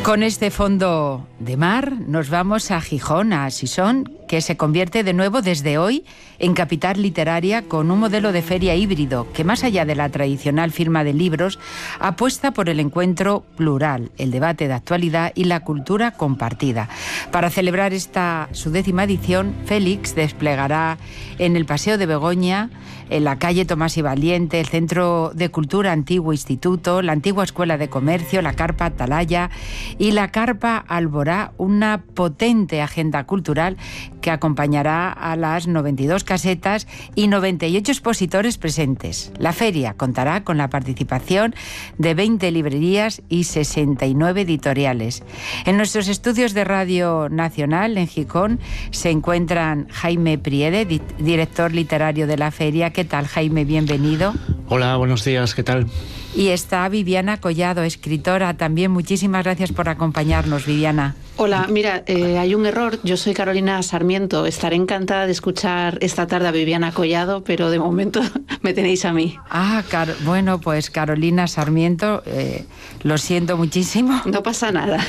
Con este fondo de mar nos vamos a Gijón, a Sisón, que se convierte de nuevo desde hoy en capital literaria con un modelo de feria híbrido que, más allá de la tradicional firma de libros, apuesta por el encuentro plural, el debate de actualidad y la cultura compartida. Para celebrar esta su 10ª edición, Félix desplegará en el Paseo de Begoña, en la calle Tomás y Valiente, el Centro de Cultura Antiguo Instituto, la antigua Escuela de Comercio, la Carpa Atalaya y la Carpa Alborá, una potente agenda cultural que acompañará a las 92 casetas y 98 expositores presentes. La feria contará con la participación de 20 librerías y 69 editoriales. En nuestros estudios de Radio Nacional en Gijón se encuentran Jaime Priede, director literario de la feria. ¿Qué tal, Jaime? Bienvenido. Hola, buenos días, ¿qué tal? Y está Viviana Collado, escritora. También muchísimas gracias por acompañarnos, Viviana. Hola, mira, hay un error. Yo soy Carolina Sarmiento. Estaré encantada de escuchar esta tarde a Viviana Collado, pero de momento me tenéis a mí. Bueno, pues Carolina Sarmiento, lo siento muchísimo. No pasa nada.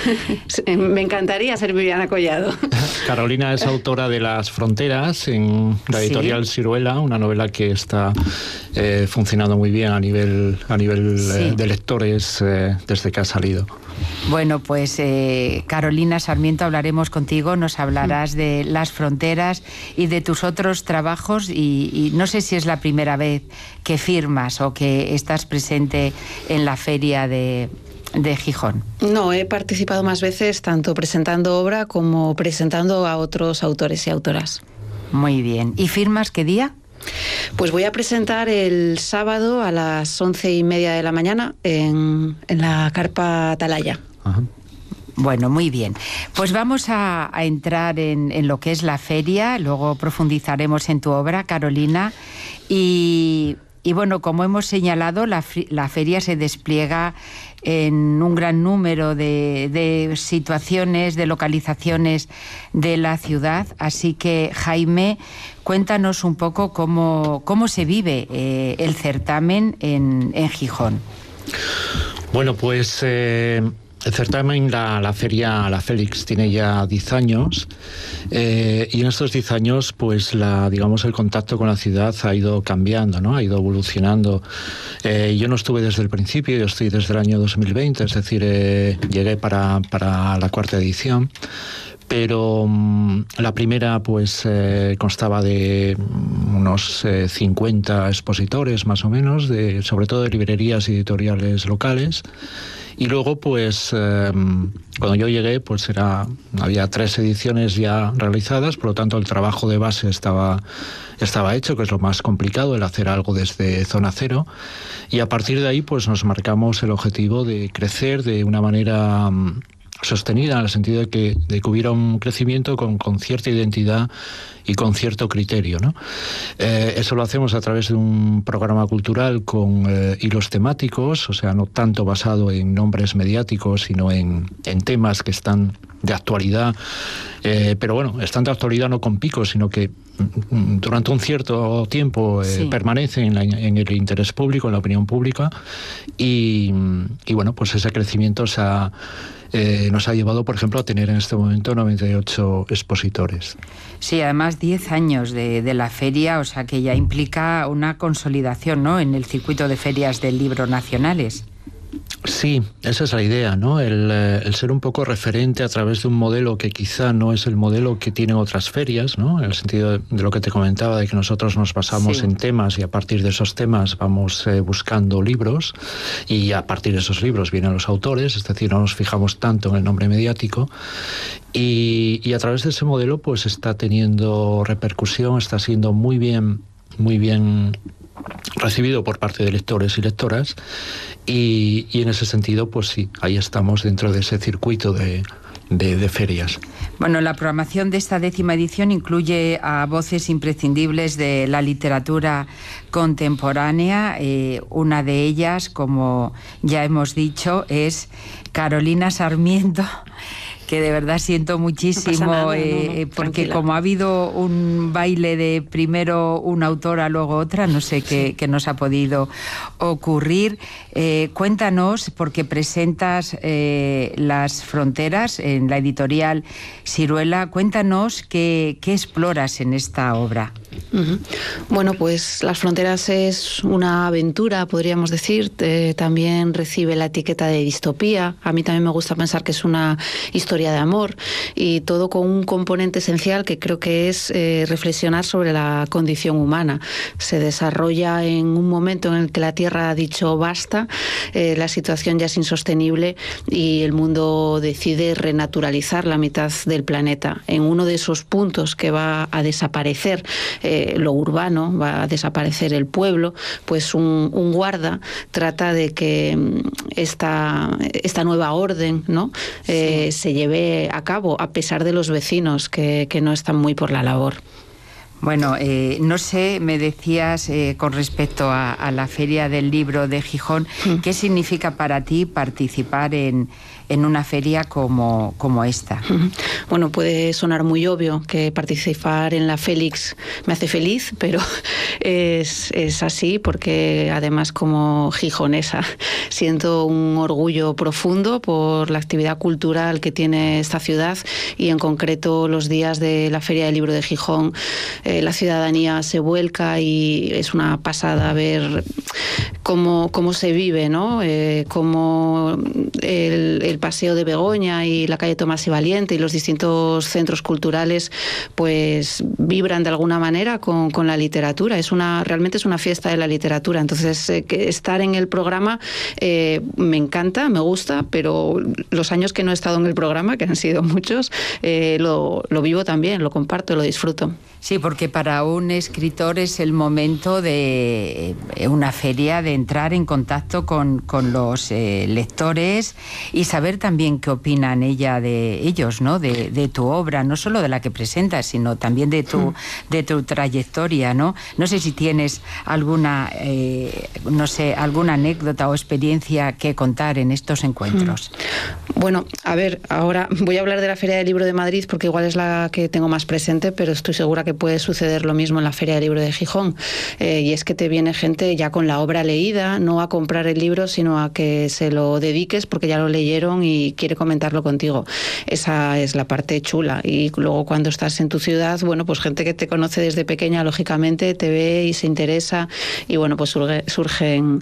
Me encantaría ser Viviana Collado. Carolina es autora de Las Fronteras en la editorial Siruela, una novela que está funcionando muy bien a nivel de lectores desde que ha salido. Bueno, pues Carolina Sarmiento, hablaremos contigo, nos hablarás de Las Fronteras y de tus otros trabajos y no sé si es la primera vez que firmas o que estás presente en la feria de Gijón. No, he participado más veces tanto presentando obra como presentando a otros autores y autoras. Muy bien. ¿Y firmas qué día? Pues voy a presentar el sábado a las 11:30 de la mañana en la Carpa Atalaya. Ajá. Bueno, muy bien. Pues vamos a entrar en lo que es la feria, luego profundizaremos en tu obra, Carolina, y bueno, como hemos señalado, la feria se despliega en un gran número de situaciones, de localizaciones de la ciudad. Así que, Jaime, cuéntanos un poco cómo se vive el certamen en Gijón. Bueno, pues el certamen, la feria, la Félix, tiene ya 10 años y en estos 10 años, pues el contacto con la ciudad ha ido cambiando, ¿no? Ha ido evolucionando. Yo no estuve desde el principio, yo estoy desde el año 2020, es decir, llegué para la 4ª edición. Pero la primera pues constaba de unos 50 expositores más o menos, sobre todo de librerías y editoriales locales. Y luego pues cuando yo llegué pues había 3 ediciones ya realizadas, por lo tanto el trabajo de base estaba hecho, que es lo más complicado, el hacer algo desde zona cero. Y a partir de ahí pues nos marcamos el objetivo de crecer de una manera sostenida, en el sentido de que hubiera un crecimiento con cierta identidad y con cierto criterio, ¿no? Eso lo hacemos a través de un programa cultural con hilos temáticos, o sea, no tanto basado en nombres mediáticos, sino en temas que están de actualidad, pero bueno, están de actualidad no con picos, sino que durante un cierto tiempo permanecen en el interés público, en la opinión pública, y bueno, pues ese crecimiento nos ha llevado, por ejemplo, a tener en este momento 98 expositores. Sí, además 10 años de la feria, o sea que ya implica una consolidación, ¿no?, en el circuito de ferias del libro nacionales. Sí, esa es la idea, ¿no? El ser un poco referente a través de un modelo que quizá no es el modelo que tienen otras ferias, ¿no? En el sentido de lo que te comentaba, de que nosotros nos basamos en temas y a partir de esos temas vamos buscando libros y a partir de esos libros vienen los autores, es decir, no nos fijamos tanto en el nombre mediático y a través de ese modelo pues está teniendo repercusión, está siendo muy bien recibido por parte de lectores y lectoras y en ese sentido pues sí, ahí estamos dentro de ese circuito de ferias. Bueno, la programación de esta 10ª edición incluye a voces imprescindibles de la literatura contemporánea. Una de ellas, como ya hemos dicho, es Carolina Sarmiento, que de verdad siento muchísimo, no, porque tranquila. como ha habido un baile de primero una autora, luego otra, no sé qué nos ha podido ocurrir. Cuéntanos, porque presentas Las fronteras en la editorial Siruela, cuéntanos qué exploras en esta obra. Bueno, pues Las fronteras es una aventura, podríamos decir. También recibe la etiqueta de distopía. A mí también me gusta pensar que es una historia de amor, y todo con un componente esencial que creo que es reflexionar sobre la condición humana. Se desarrolla en un momento en el que la Tierra ha dicho basta, la situación ya es insostenible y el mundo decide renaturalizar la mitad del planeta. En uno de esos puntos que va a desaparecer lo urbano, va a desaparecer el pueblo, pues un guarda trata de que esta nueva orden, ¿no? Se lleve a cabo, a pesar de los vecinos que no están muy por la labor. Bueno, no sé, me decías con respecto a la Feria del Libro de Gijón, ¿qué significa para ti participar en una feria como esta? Bueno, puede sonar muy obvio que participar en la Félix me hace feliz, pero es así porque además, como gijonesa, siento un orgullo profundo por la actividad cultural que tiene esta ciudad, y en concreto los días de la Feria del Libro de Gijón. La ciudadanía se vuelca y es una pasada ver cómo se vive, ¿no? Cómo el Paseo de Begoña y la calle Tomás y Valiente y los distintos centros culturales pues vibran de alguna manera con la literatura. Realmente es una fiesta de la literatura. Entonces, estar en el programa me encanta, me gusta, pero los años que no he estado en el programa, que han sido muchos, lo vivo también, lo comparto, lo disfruto. Sí, porque para un escritor es el momento de una feria, de entrar en contacto con los lectores y saber también qué opinan ellos, ¿no? De tu obra, no solo de la que presentas, sino también de tu trayectoria, ¿no? No sé si tienes alguna anécdota o experiencia que contar en estos encuentros. Bueno, a ver, ahora voy a hablar de la Feria del Libro de Madrid porque igual es la que tengo más presente, pero estoy segura que puede suceder lo mismo en la Feria del Libro de Gijón. Y es que te viene gente ya con la obra leída, no a comprar el libro, sino a que se lo dediques porque ya lo leyeron y quiere comentarlo contigo. Esa es la parte chula. Y luego, cuando estás en tu ciudad, bueno, pues gente que te conoce desde pequeña, lógicamente, te ve y se interesa, y bueno, pues surgen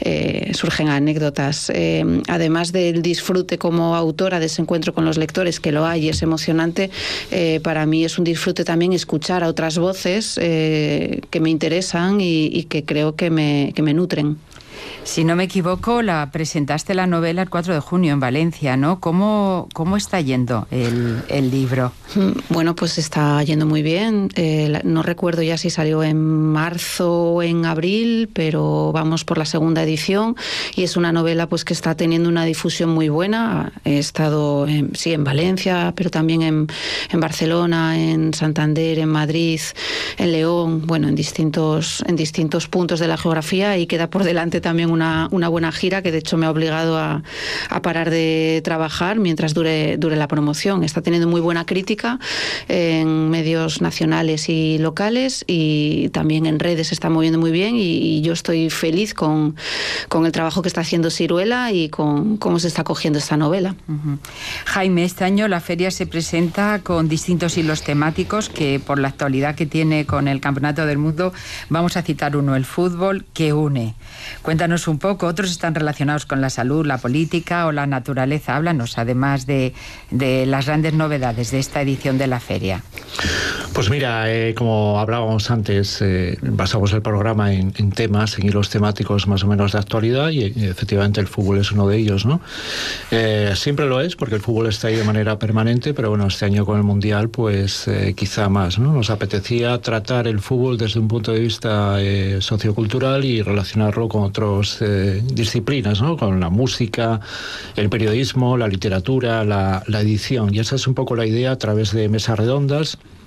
anécdotas. Además del disfrute como autora de ese encuentro con los lectores, que lo hay y es emocionante, para mí es un disfrute también escuchar a otras voces que me interesan y que creo que me nutren. Si no me equivoco, presentaste la novela el 4 de junio en Valencia, ¿no? ¿Cómo está yendo el libro? Bueno, pues está yendo muy bien. No recuerdo ya si salió en marzo o en abril, pero vamos por la segunda edición, y es una novela pues que está teniendo una difusión muy buena. He estado en Valencia, pero también en Barcelona, en Santander, en Madrid, en León, bueno, en distintos puntos de la geografía, y queda por delante también una buena gira que de hecho me ha obligado a parar de trabajar mientras dure la promoción. Está teniendo muy buena crítica en medios nacionales y locales, y también en redes se está moviendo muy bien, y yo estoy feliz con el trabajo que está haciendo Siruela y con cómo se está cogiendo esta novela. Jaime, este año la feria se presenta con distintos hilos temáticos que, por la actualidad que tiene con el Campeonato del Mundo, vamos a citar uno: el fútbol que une. Cuéntanos un poco. Otros están relacionados con la salud, la política o la naturaleza. Háblanos, además de las grandes novedades de esta edición de la feria. Pues mira, como hablábamos antes, basamos el programa en temas, en hilos temáticos más o menos de actualidad, y efectivamente el fútbol es uno de ellos, ¿no? Siempre lo es, porque el fútbol está ahí de manera permanente, pero bueno, este año con el Mundial, pues quizá más, ¿no? Nos apetecía tratar el fútbol desde un punto de vista sociocultural y relacionarlo con otras disciplinas, ¿no? Con la música, el periodismo, la literatura, la edición, y esa es un poco la idea a través de mesas redondas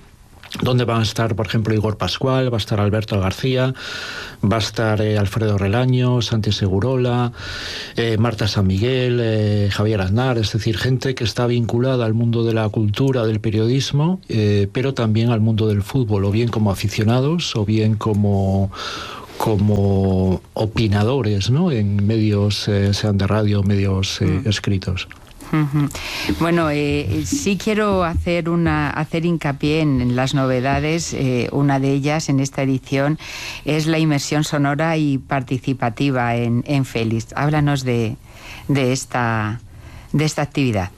donde van a estar, por ejemplo, Igor Pascual, va a estar Alberto García, va a estar Alfredo Relaño, Santi Segurola, Marta San Miguel, Javier Aznar, es decir, gente que está vinculada al mundo de la cultura, del periodismo, pero también al mundo del fútbol, o bien como aficionados, o bien como opinadores, ¿no?, en medios, sean de radio, medios escritos. Bueno, sí quiero hacer hincapié en las novedades. Una de ellas en esta edición es la inmersión sonora y participativa en Félix. Háblanos de esta actividad.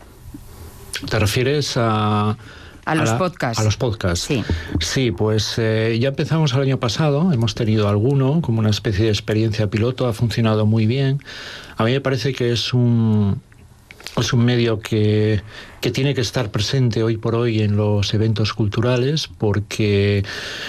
¿Te refieres a los podcasts? A los podcasts. Sí. Sí, pues ya empezamos el año pasado, hemos tenido alguno como una especie de experiencia piloto, ha funcionado muy bien. A mí me parece que es un medio que tiene que estar presente hoy por hoy en los eventos culturales porque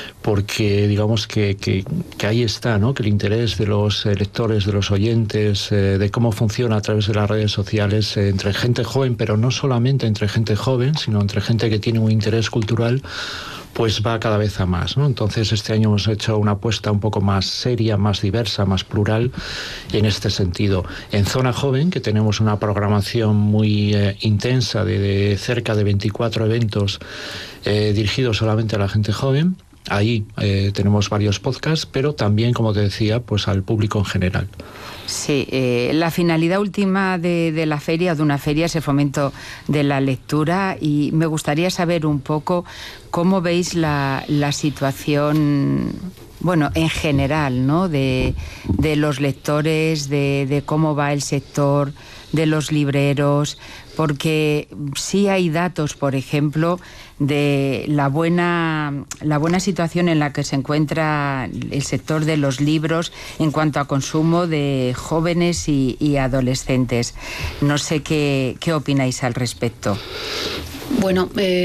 digamos que ahí está, ¿no?, que el interés de los lectores, de los oyentes, de cómo funciona a través de las redes sociales entre gente joven, pero no solamente entre gente joven, sino entre gente que tiene un interés cultural, pues va cada vez a más, ¿no? Entonces este año hemos hecho una apuesta un poco más seria, más diversa, más plural en este sentido. En Zona Joven, que tenemos una programación muy intensa de cerca de 24 eventos dirigidos solamente a la gente joven, ahí tenemos varios podcasts, pero también, como te decía, pues al público en general. Sí, la finalidad última de la feria, de una feria, es el fomento de la lectura, y me gustaría saber un poco cómo veis la situación, bueno, en general, ¿no?, de los lectores, de cómo va el sector, de los libreros, porque sí hay datos, por ejemplo, de la buena situación en la que se encuentra el sector de los libros en cuanto a consumo de jóvenes y adolescentes. No sé qué opináis al respecto. Bueno,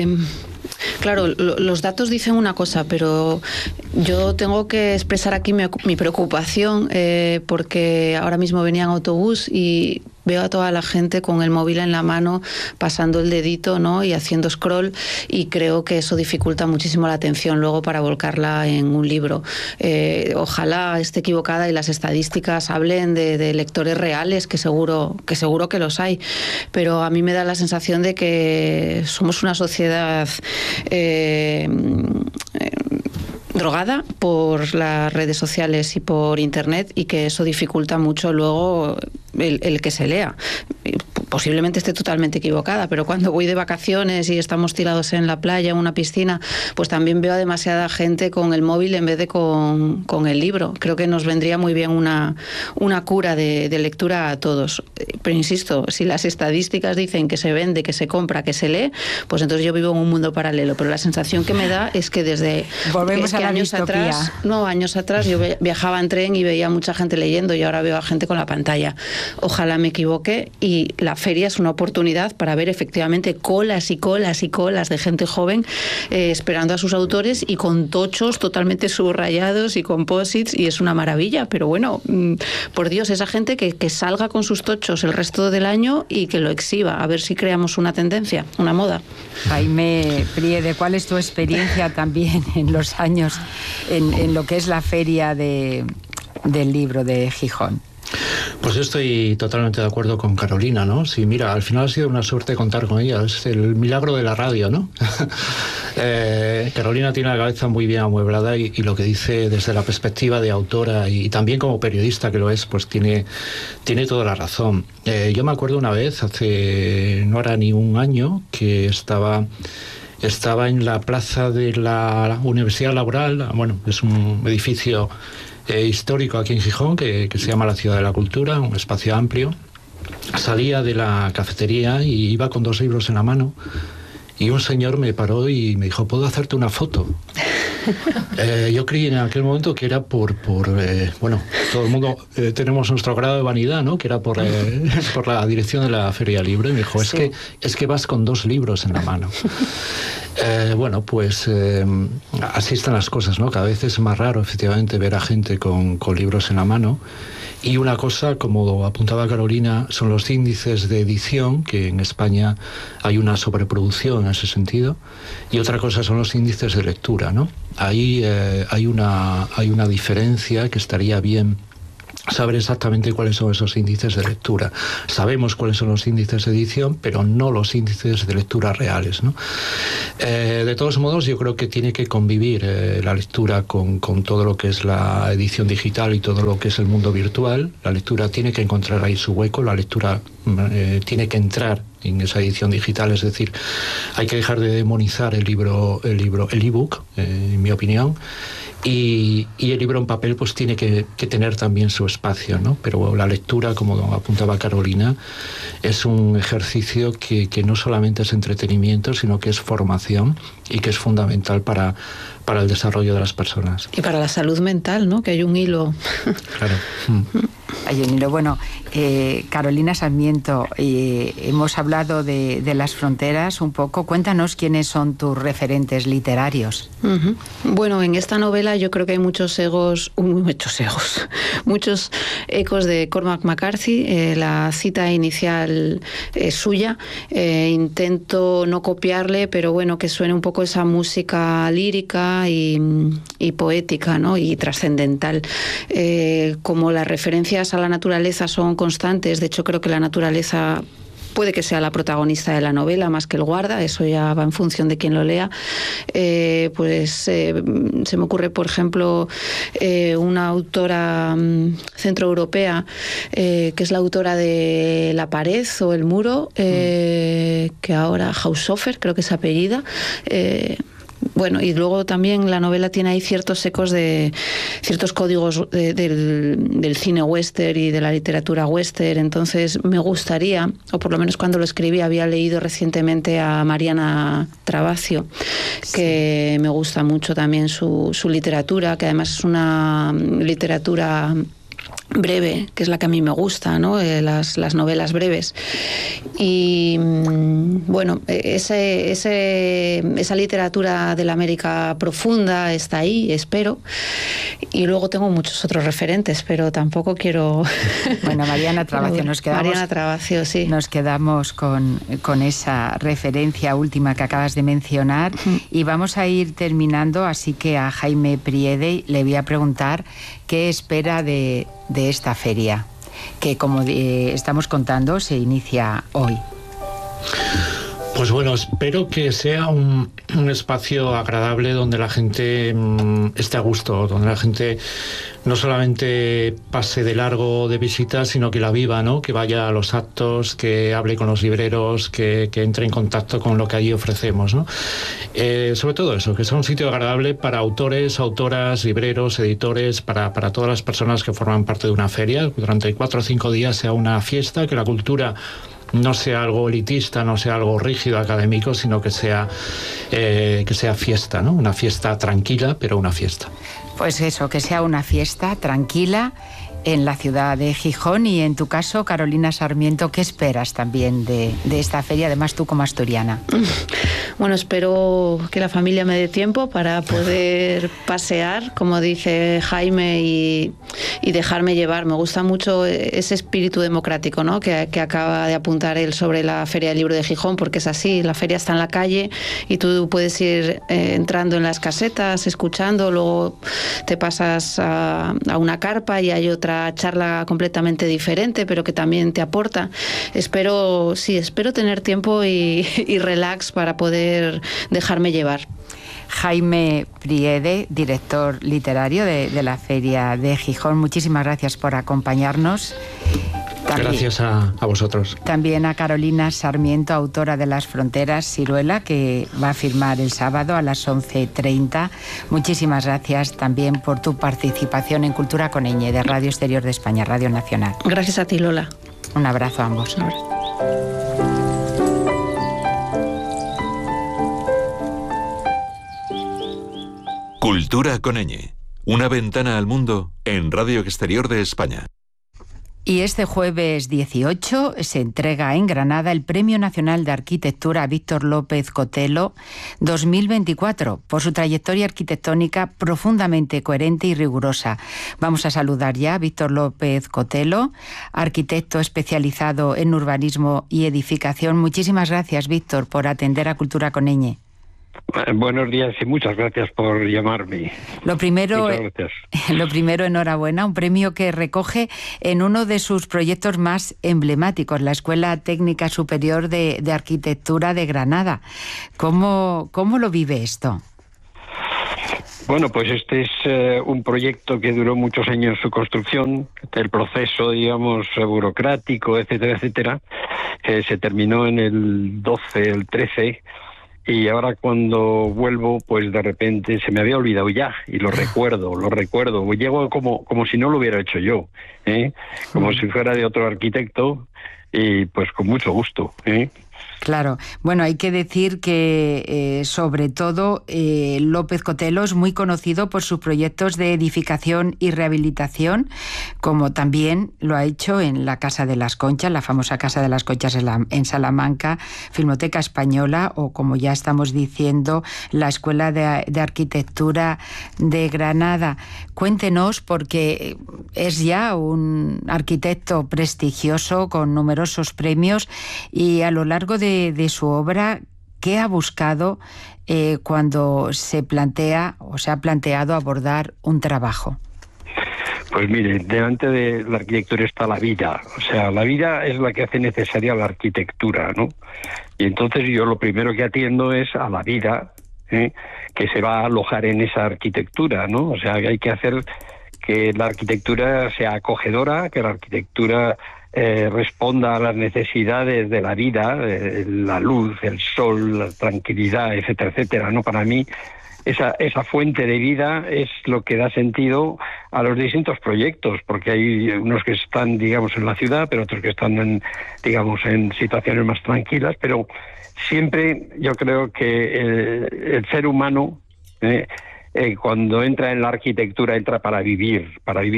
claro, los datos dicen una cosa, pero yo tengo que expresar aquí mi preocupación porque ahora mismo venía en autobús y veo a toda la gente con el móvil en la mano, pasando el dedito, ¿no?, y haciendo scroll, y creo que eso dificulta muchísimo la atención luego para volcarla en un libro. Ojalá esté equivocada y las estadísticas hablen de lectores reales, que seguro que los hay, pero a mí me da la sensación de que somos una sociedad drogada por las redes sociales y por internet, y que eso dificulta mucho luego el que se lea. Posiblemente esté totalmente equivocada, pero cuando voy de vacaciones y estamos tirados en la playa, en una piscina, pues también veo a demasiada gente con el móvil en vez de con el libro. Creo que nos vendría muy bien una cura de lectura a todos. Pero insisto, si las estadísticas dicen que se vende, que se compra, que se lee, pues entonces yo vivo en un mundo paralelo. Pero la sensación que me da es que desde años atrás yo viajaba en tren y veía mucha gente leyendo, y ahora veo a gente con la pantalla. Ojalá me equivoque, y la feria es una oportunidad para ver efectivamente colas y colas y colas de gente joven esperando a sus autores, y con tochos totalmente subrayados y composites, y es una maravilla. Pero bueno, por Dios, esa gente que salga con sus tochos el resto del año y que lo exhiba, a ver si creamos una tendencia, una moda. Jaime Priede, ¿cuál es tu experiencia también en los años en lo que es la feria del libro de Gijón? Pues yo estoy totalmente de acuerdo con Carolina, ¿no? Sí, mira, al final ha sido una suerte contar con ella, es el milagro de la radio, ¿no? Carolina tiene la cabeza muy bien amueblada y lo que dice desde la perspectiva de autora y también como periodista que lo es, pues tiene toda la razón. Yo me acuerdo una vez, hace no era ni un año, que estaba en la plaza de la Universidad Laboral. Bueno, es un edificio histórico aquí en Gijón que se llama la Ciudad de la Cultura, un espacio amplio. Salía de la cafetería y iba con 2 libros en la mano, y un señor me paró y me dijo: ¿puedo hacerte una foto? Yo creí en aquel momento que era bueno, todo el mundo tenemos nuestro grado de vanidad, ¿no?, que era por la dirección de la Feria Libre. Y me dijo: sí, es que vas con 2 libros en la mano. Bueno, pues así están las cosas, ¿no? Cada vez es más raro, efectivamente, ver a gente con libros en la mano. Y una cosa, como apuntaba Carolina, son los índices de edición, que en España hay una sobreproducción en ese sentido, y otra cosa son los índices de lectura, ¿no? Ahí hay una diferencia que estaría bien saber exactamente cuáles son esos índices de lectura. Sabemos cuáles son los índices de edición, pero no los índices de lectura reales, ¿no? De todos modos, yo creo que tiene que convivir la lectura con todo lo que es la edición digital y todo lo que es el mundo virtual. La lectura tiene que encontrar ahí su hueco, la lectura tiene que entrar en esa edición digital, es decir, hay que dejar de demonizar el ebook, en mi opinión, y el libro en papel pues tiene que tener también su espacio, ¿no? Pero la lectura, como apuntaba Carolina, es un ejercicio que no solamente es entretenimiento, sino que es formación y que es fundamental para el desarrollo de las personas. Y para la salud mental, ¿no? Que hay un hilo. Claro. Hay un hilo. Bueno, Carolina Sarmiento, hemos hablado de las fronteras un poco. Cuéntanos quiénes son tus referentes literarios. Uh-huh. Bueno, en esta novela yo creo que hay muchos ecos de Cormac McCarthy. La cita inicial es suya. Intento no copiarle, pero bueno, que suene un poco esa música lírica y poética, ¿no? Y trascendental. Como las referencias a la naturaleza son constantes, de hecho creo que la naturaleza puede que sea la protagonista de la novela más que el guarda, eso ya va en función de quien lo lea. Se me ocurre, por ejemplo, una autora centroeuropea que es la autora de La pared o El muro, que ahora Haushofer, creo que es apellida. Bueno, y luego también la novela tiene ahí ciertos ecos de ciertos códigos del cine western y de la literatura western. Entonces me gustaría, o por lo menos cuando lo escribí, había leído recientemente a Mariana Travascio, que me gusta mucho también su literatura, que además es una literatura breve, que es la que a mí me gusta, ¿no? Las novelas breves. Y bueno, esa literatura de la América profunda está ahí, espero. Y luego tengo muchos otros referentes, pero tampoco quiero... Bueno, Mariana Travascio, Mariana Travascio, sí. Nos quedamos con esa referencia última que acabas de mencionar y vamos a ir terminando, así que a Jaime Priede le voy a preguntar qué espera de esta feria, que como estamos contando se inicia hoy. Pues bueno, espero que sea un espacio agradable donde la gente esté a gusto, donde la gente no solamente pase de largo de visita, sino que la viva, ¿no? Que vaya a los actos, que hable con los libreros, que entre en contacto con lo que allí ofrecemos, ¿no? Sobre todo eso, que sea un sitio agradable para autores, autoras, libreros, editores, para todas las personas que forman parte de una feria. Durante 4 o 5 días sea una fiesta, que la cultura no sea algo elitista, no sea algo rígido, académico, sino que sea fiesta, ¿no? Una fiesta tranquila, pero una fiesta. Pues eso, que sea una fiesta tranquila en la ciudad de Gijón. Y en tu caso, Carolina Sarmiento, ¿qué esperas también de esta feria, además tú como asturiana? Bueno, espero que la familia me dé tiempo para poder pasear, como dice Jaime, y dejarme llevar. Me gusta mucho ese espíritu democrático, ¿no? que acaba de apuntar él sobre la Feria del Libro de Gijón, porque es así, la feria está en la calle y tú puedes ir entrando en las casetas, escuchando, luego te pasas a una carpa y hay otra charla completamente diferente, pero que también te aporta. Espero tener tiempo y relax para poder dejarme llevar. Jaime Priede, director literario de la Feria de Gijón, muchísimas gracias por acompañarnos. También, gracias a vosotros. También a Carolina Sarmiento, autora de Las Fronteras, Siruela, que va a firmar el sábado a las 11:30. Muchísimas gracias también por tu participación en Cultura con Ñ de Radio Exterior de España, Radio Nacional. Gracias a ti, Lola. Un abrazo a ambos. Un abrazo. Cultura con Ñ, una ventana al mundo en Radio Exterior de España. Y este jueves 18 se entrega en Granada el Premio Nacional de Arquitectura Víctor López Cotelo 2024 por su trayectoria arquitectónica profundamente coherente y rigurosa. Vamos a saludar ya a Víctor López Cotelo, arquitecto especializado en urbanismo y edificación. Muchísimas gracias, Víctor, por atender a Cultura con Ñ. Buenos días y muchas gracias por llamarme. Lo primero, enhorabuena, un premio que recoge en uno de sus proyectos más emblemáticos, la Escuela Técnica Superior de Arquitectura de Granada. ¿Cómo lo vive esto? Bueno, pues este es un proyecto que duró muchos años su construcción, el proceso, digamos, burocrático, etcétera, etcétera, se terminó en el 12, el 13. Y ahora cuando vuelvo, pues de repente se me había olvidado ya, y lo recuerdo. Llego como si no lo hubiera hecho yo, como si fuera de otro arquitecto, y pues con mucho gusto. Claro. Bueno, hay que decir que sobre todo López Cotelo es muy conocido por sus proyectos de edificación y rehabilitación, como también lo ha hecho en la Casa de las Conchas, la famosa Casa de las Conchas en Salamanca, Filmoteca Española, o como ya estamos diciendo, la Escuela de Arquitectura de Granada. Cuéntenos, porque es ya un arquitecto prestigioso con numerosos premios, y a lo largo de su obra, ¿qué ha buscado cuando se plantea o se ha planteado abordar un trabajo? Pues mire, delante de la arquitectura está la vida. O sea, la vida es la que hace necesaria la arquitectura, ¿no? Y entonces yo lo primero que atiendo es a la vida, que se va a alojar en esa arquitectura, ¿no? O sea, hay que hacer que la arquitectura sea acogedora, que la arquitectura responda a las necesidades de la vida, la luz, el sol, la tranquilidad, etcétera, etcétera, ¿no? Para mí esa fuente de vida es lo que da sentido a los distintos proyectos, porque hay unos que están, digamos, en la ciudad, pero otros que están en situaciones más tranquilas, pero siempre yo creo que el ser humano cuando entra en la arquitectura, entra para vivir.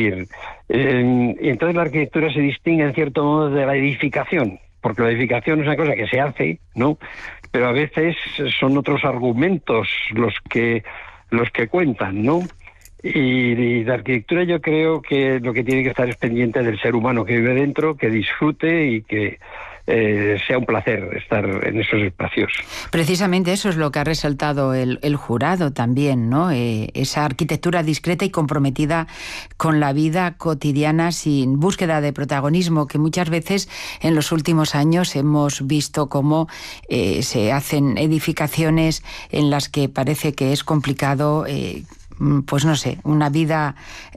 Y entonces la arquitectura se distingue en cierto modo de la edificación, porque la edificación es una cosa que se hace, ¿no? Pero a veces son otros argumentos los que cuentan, ¿no? Y la arquitectura, yo creo que lo que tiene que estar es pendiente del ser humano que vive dentro, que disfrute y que sea un placer estar en esos espacios. Precisamente eso es lo que ha resaltado el jurado también, ¿no? Esa arquitectura discreta y comprometida con la vida cotidiana, sin búsqueda de protagonismo, que muchas veces en los últimos años hemos visto cómo se hacen edificaciones en las que parece que es complicado pues no sé, una vida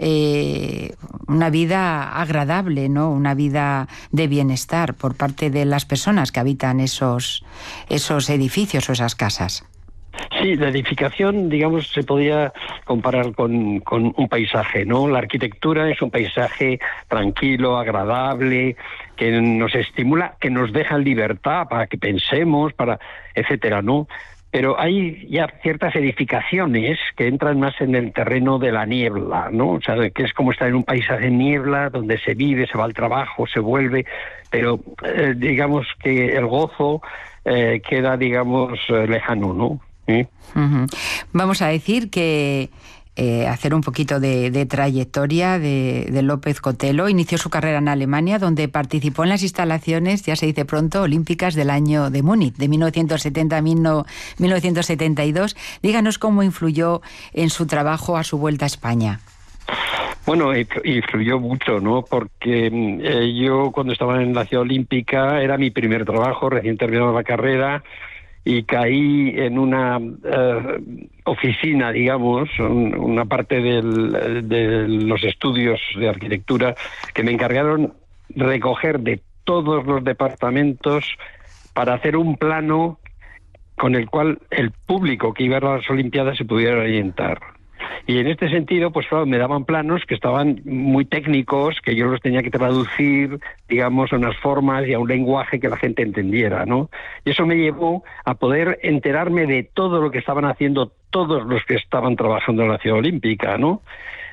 agradable, ¿no? Una vida de bienestar por parte de las personas que habitan esos edificios o esas casas. Sí, la edificación, digamos, se podría comparar con un paisaje, ¿no? La arquitectura es un paisaje tranquilo, agradable, que nos estimula, que nos deja libertad para que pensemos, etcétera, ¿no? Pero hay ya ciertas edificaciones que entran más en el terreno de la niebla, ¿no? O sea, que es como estar en un paisaje en niebla, donde se vive, se va al trabajo, se vuelve, pero digamos que el gozo queda, digamos, lejano, ¿no? Uh-huh. Vamos a decir que hacer un poquito de trayectoria de López Cotelo. Inició su carrera en Alemania, donde participó en las instalaciones, ya se dice pronto, olímpicas del año de Múnich, de 1970 a 1972. Díganos cómo influyó en su trabajo a su vuelta a España. Bueno, influyó mucho, ¿no? Porque yo cuando estaba en la Ciudad Olímpica era mi primer trabajo, recién terminado la carrera, y caí en una oficina, digamos, una parte de los estudios de arquitectura que me encargaron recoger de todos los departamentos para hacer un plano con el cual el público que iba a las Olimpiadas se pudiera orientar. Y en este sentido, pues claro, me daban planos que estaban muy técnicos, que yo los tenía que traducir, digamos, a unas formas y a un lenguaje que la gente entendiera, ¿no? Y eso me llevó a poder enterarme de todo lo que estaban haciendo todos los que estaban trabajando en la Ciudad Olímpica, ¿no?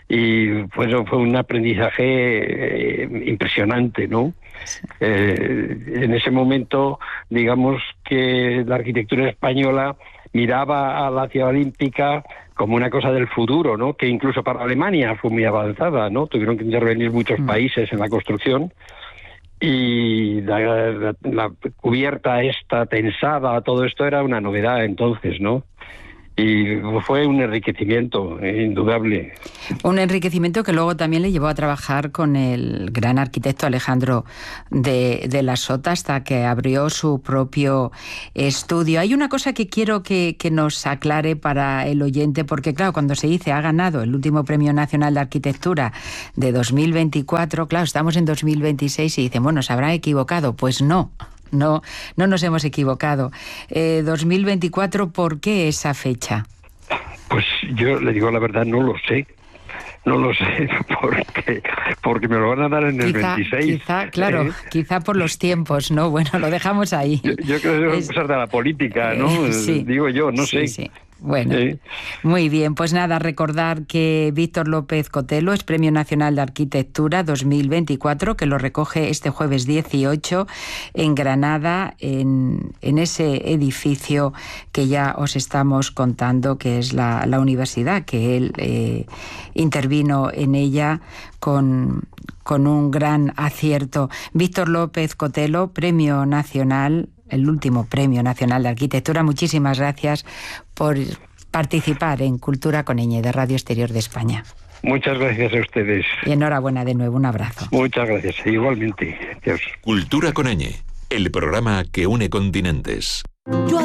y bueno, fue un aprendizaje impresionante, ¿no? Sí. En ese momento, digamos que la arquitectura española miraba a la Ciudad Olímpica como una cosa del futuro, ¿no? Que incluso para Alemania fue muy avanzada, ¿no? Tuvieron que intervenir muchos países en la construcción, y la cubierta esta tensada, todo esto era una novedad entonces, ¿no? Y fue un enriquecimiento indudable. Un enriquecimiento que luego también le llevó a trabajar con el gran arquitecto Alejandro de la Sota hasta que abrió su propio estudio. Hay una cosa que quiero que nos aclare para el oyente, porque claro, cuando se dice ha ganado el último Premio Nacional de Arquitectura de 2024, claro, estamos en 2026 y dicen, bueno, ¿se habrá equivocado? Pues no. No nos hemos equivocado. 2024, ¿por qué esa fecha? Pues yo le digo la verdad, no lo sé, porque me lo van a dar en el 26. Claro, quizá por los tiempos, ¿no? Bueno, lo dejamos ahí. Yo creo que es cosas de la política, ¿no? Sí, digo yo, no sé. Sí. Bueno, muy bien, pues nada, recordar que Víctor López Cotelo es Premio Nacional de Arquitectura 2024, que lo recoge este jueves 18 en Granada, en ese edificio que ya os estamos contando, que es la universidad, que él intervino en ella con un gran acierto. Víctor López Cotelo, Premio Nacional, el último Premio Nacional de Arquitectura. Muchísimas gracias por participar en Cultura con Ñ de Radio Exterior de España. Muchas gracias a ustedes. Y enhorabuena de nuevo, un abrazo. Muchas gracias, igualmente. Adiós. Cultura con Ñ, el programa que une continentes.